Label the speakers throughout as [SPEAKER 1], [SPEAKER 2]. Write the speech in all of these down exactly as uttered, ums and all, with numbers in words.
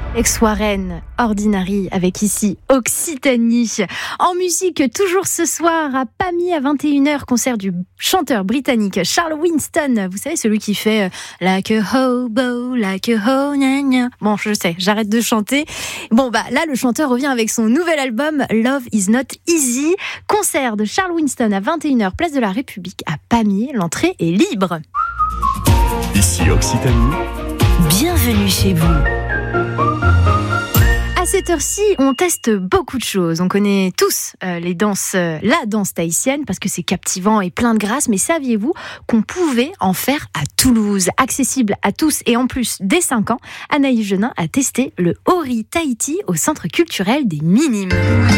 [SPEAKER 1] Ex-Warren, Ordinary, avec ici Occitanie. En musique, toujours ce soir, à Pamiers à vingt et une heures, concert du chanteur britannique Charles Winston. Vous savez, celui qui fait euh, Like a hobo, like a ho, gna gna. Bon, je sais, j'arrête de chanter. Bon, bah là, le chanteur revient avec son nouvel album Love is not easy. Concert de Charles Winston à vingt et une heures, place de la République à Pamiers. L'entrée est libre.
[SPEAKER 2] Ici Occitanie.
[SPEAKER 1] Bienvenue chez vous. À cette heure-ci, on teste beaucoup de choses. On connaît tous euh, les danses, euh, la danse tahitienne parce que c'est captivant et plein de grâce. Mais saviez-vous qu'on pouvait en faire à Toulouse, accessible à tous et en plus dès cinq ans? Anaïs Genin a testé le Ori Tahiti au Centre culturel des Minimes.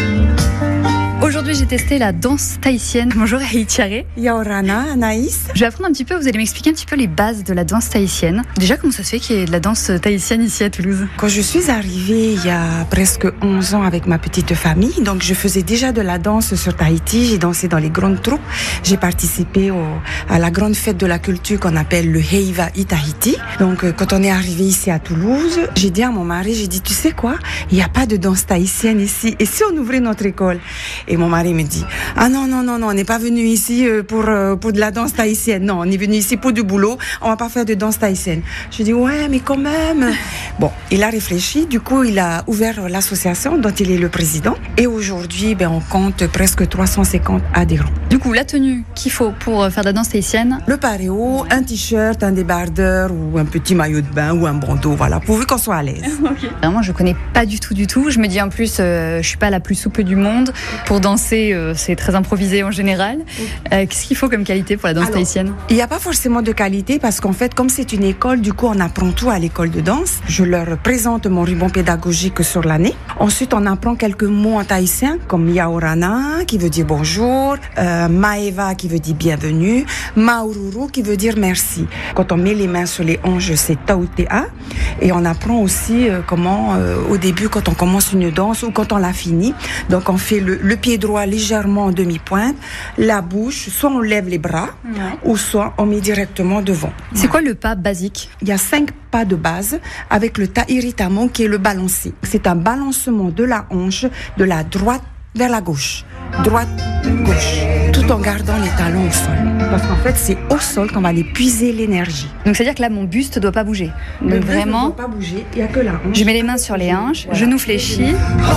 [SPEAKER 3] Aujourd'hui, j'ai testé la danse tahitienne. Bonjour Aïtiaré.
[SPEAKER 4] Yaorana, Anaïs.
[SPEAKER 3] Je vais apprendre un petit peu, vous allez m'expliquer un petit peu les bases de la danse tahitienne. Déjà, comment ça se fait qu'il y ait de la danse tahitienne ici à Toulouse?
[SPEAKER 4] Quand je suis arrivée il y a presque onze ans avec ma petite famille, donc je faisais déjà de la danse sur Tahiti, j'ai dansé dans les grandes troupes, j'ai participé au, à la grande fête de la culture qu'on appelle le Heiva i Tahiti. Donc quand on est arrivé ici à Toulouse, j'ai dit à mon mari, j'ai dit, tu sais quoi, il n'y a pas de danse tahitienne ici, et si on ouvrait notre école? Et mon mari me dit, ah non, non, non, non, on n'est pas venu ici pour, pour de la danse tahitienne. Non, on est venu ici pour du boulot. On va pas faire de danse tahitienne. Je dis, ouais, mais quand même. Bon, il a réfléchi. Du coup, il a ouvert l'association dont il est le président. Et aujourd'hui, ben, on compte presque trois cent cinquante adhérents.
[SPEAKER 3] Du coup, la tenue qu'il faut pour faire de la danse tahitienne?
[SPEAKER 4] Le paréo, un t-shirt, un débardeur ou un petit maillot de bain ou un bandeau, voilà, pourvu qu'on soit à l'aise.
[SPEAKER 3] Okay. Vraiment, je connais pas du tout, du tout. Je me dis en plus, euh, je suis pas la plus souple du monde. Pour danser, euh, c'est très improvisé en général. Euh, qu'est-ce qu'il faut comme qualité pour la danse Alors, tahitienne?
[SPEAKER 4] Il n'y a pas forcément de qualité parce qu'en fait, comme c'est une école, du coup, on apprend tout à l'école de danse. Je leur présente mon ruban pédagogique sur l'année. Ensuite, on apprend quelques mots en tahitien comme Yaorana, qui veut dire bonjour, euh, Maeva, qui veut dire bienvenue, Maururu, qui veut dire merci. Quand on met les mains sur les hanches, c'est Tautea. Et on apprend aussi euh, comment, euh, au début, quand on commence une danse ou quand on la finit. Donc, on fait le, le pied droit légèrement en demi-pointe, la bouche, soit on lève les bras, ouais. ou soit on met directement devant.
[SPEAKER 3] C'est quoi le pas basique?
[SPEAKER 4] Il y a cinq pas de base avec le tairitamon qui est le balancé. C'est un balancement de la hanche de la droite vers la gauche. Droite, gauche. Tout en gardant les talons au sol. Parce qu'en fait, c'est au sol qu'on va aller puiser l'énergie.
[SPEAKER 3] Donc, c'est-à-dire que là, mon buste ne doit pas bouger.
[SPEAKER 4] Le
[SPEAKER 3] Donc,
[SPEAKER 4] buste
[SPEAKER 3] vraiment,
[SPEAKER 4] ne doit pas bouger. Il n'y a que la hanche.
[SPEAKER 3] Je mets les mains sur les hanches, voilà. Genoux fléchis.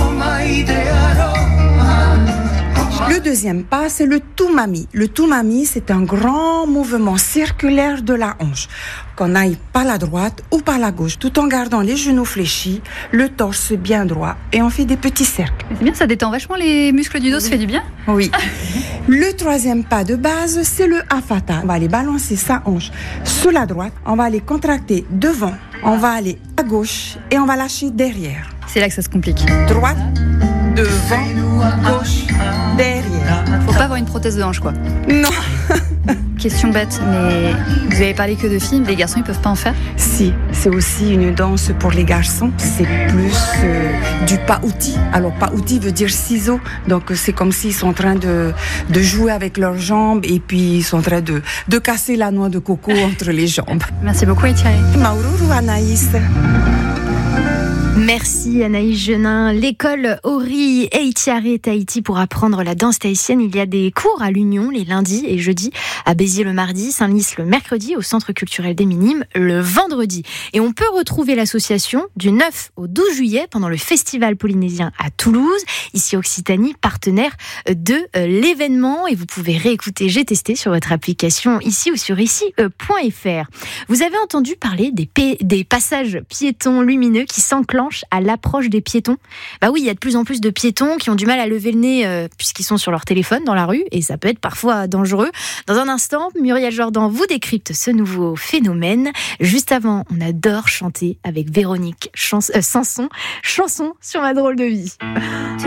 [SPEAKER 4] Le deuxième pas, c'est le tumami. Le tumami, c'est un grand mouvement circulaire de la hanche. Qu'on aille par la droite ou par la gauche, tout en gardant les genoux fléchis, le torse bien droit, et on fait des petits cercles.
[SPEAKER 3] C'est bien, ça détend vachement les muscles du dos, oui. Ça fait du bien.
[SPEAKER 4] Oui. Le troisième pas de base, c'est le hafata. On va aller balancer sa hanche sur la droite, on va aller contracter devant, on va aller à gauche et on va lâcher derrière.
[SPEAKER 3] C'est là que ça se complique.
[SPEAKER 4] Droite, devant, gauche, derrière.
[SPEAKER 3] Faut pas avoir une prothèse de hanche, quoi.
[SPEAKER 4] Non.
[SPEAKER 3] Question bête, mais vous avez parlé que de filles, les garçons ils peuvent pas en faire?
[SPEAKER 4] Si, c'est aussi une danse pour les garçons. C'est plus euh, du pas-outil. Alors pas-outil veut dire ciseaux. Donc c'est comme s'ils sont en train de, de jouer avec leurs jambes et puis ils sont en train de, de casser la noix de coco entre les jambes.
[SPEAKER 3] Merci beaucoup Etiaré.
[SPEAKER 4] Maururu, Anaïs.
[SPEAKER 1] Merci Anaïs Genin. L'école Ori Eitiaré Tahiti pour apprendre la danse tahitienne. Il y a des cours à l'Union les lundis et jeudis, à Béziers le mardi, Saint-Lys le mercredi, au Centre culturel des Minimes le vendredi. Et on peut retrouver l'association du neuf au douze juillet pendant le Festival polynésien à Toulouse. Ici Occitanie, partenaire de l'événement. Et vous pouvez réécouter J'ai testé sur votre application ici ou sur ici point f r. Vous avez entendu parler des, pa- des passages piétons lumineux qui s'enclenchent à l'approche des piétons. Bah oui, il y a de plus en plus de piétons qui ont du mal à lever le nez euh, puisqu'ils sont sur leur téléphone dans la rue et ça peut être parfois dangereux. Dans un instant, Muriel Jordan vous décrypte ce nouveau phénomène. Juste avant, on adore chanter avec Véronique Chans- euh, Sanson, chanson sur ma drôle de vie.